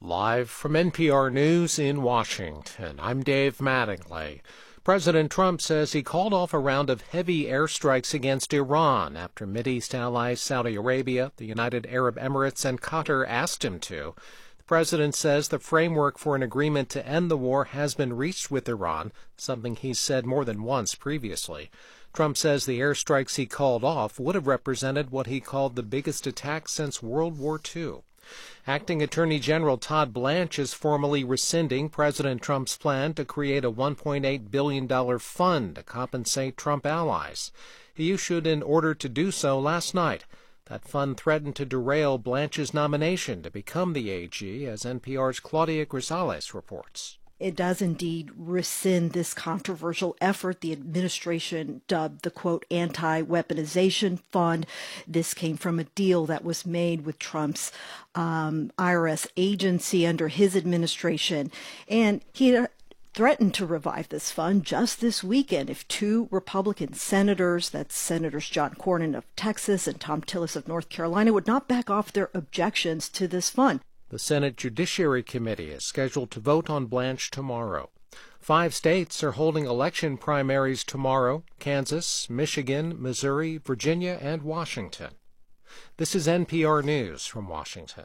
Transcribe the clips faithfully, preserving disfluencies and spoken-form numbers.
Live from N P R News in Washington, I'm Dave Mattingly. President Trump says he called off a round of heavy airstrikes against Iran after Mideast allies Saudi Arabia, the United Arab Emirates, and Qatar asked him to. The president says the framework for an agreement to end the war has been reached with Iran, something he's said more than once previously. Trump says the airstrikes he called off would have represented what he called the biggest attack since World War Two. Acting Attorney General Todd Blanche is formally rescinding President Trump's plan to create a one point eight billion dollars fund to compensate Trump allies. He issued an order to do so last night. That fund threatened to derail Blanche's nomination to become the A G, as N P R's Claudia Grisales reports. It does indeed rescind this controversial effort the administration dubbed the, quote, anti-weaponization fund. This came from a deal that was made with Trump's um, I R S agency under his administration. And he threatened to revive this fund just this weekend if two Republican senators, that's Senators John Cornyn of Texas and Thom Tillis of North Carolina, would not back off their objections to this fund. The Senate Judiciary Committee is scheduled to vote on Blanche tomorrow. Five states are holding election primaries tomorrow: Kansas, Michigan, Missouri, Virginia, and Washington. This is N P R News from Washington.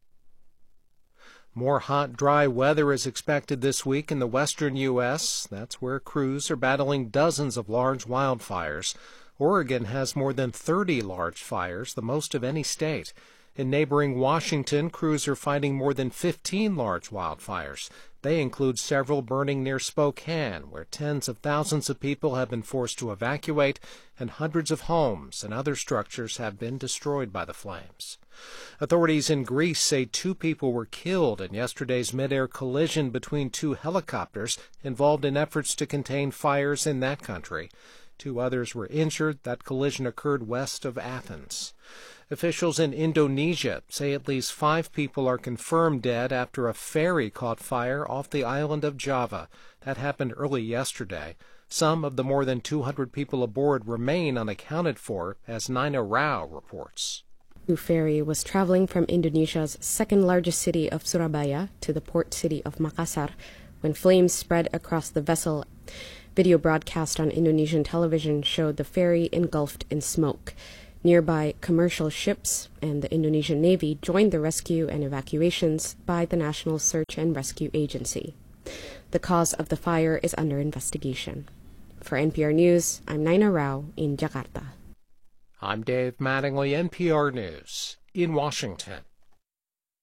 More hot, dry weather is expected this week in the western U S That's where crews are battling dozens of large wildfires. Oregon has more than thirty large fires, the most of any state. In neighboring Washington, crews are fighting more than fifteen large wildfires. They include several burning near Spokane, where tens of thousands of people have been forced to evacuate, and hundreds of homes and other structures have been destroyed by the flames. Authorities in Greece say two people were killed in yesterday's mid-air collision between two helicopters involved in efforts to contain fires in that country. Two others were injured. That collision occurred west of Athens. Officials in Indonesia say at least five people are confirmed dead after a ferry caught fire off the island of Java. That happened early yesterday. Some of the more than two hundred people aboard remain unaccounted for, as Nina Rao reports. The ferry was traveling from Indonesia's second-largest city of Surabaya to the port city of Makassar when flames spread across the vessel. Video broadcast on Indonesian television showed the ferry engulfed in smoke. Nearby commercial ships and the Indonesian Navy joined the rescue and evacuations by the National Search and Rescue Agency. The cause of the fire is under investigation. For N P R News, I'm Nina Rao in Jakarta. I'm Dave Mattingly, N P R News in Washington.